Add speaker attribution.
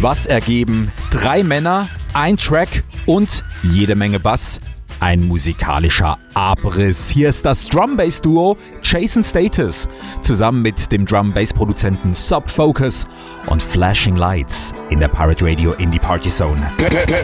Speaker 1: Was ergeben 3 Männer, ein Track und jede Menge Bass? Ein musikalischer Abriss. Hier ist das Drum-Bass-Duo Jason Status zusammen mit dem Drum-Bass-Produzenten Sub Focus und Flashing Lights in der Pirate Radio Indie Party Zone.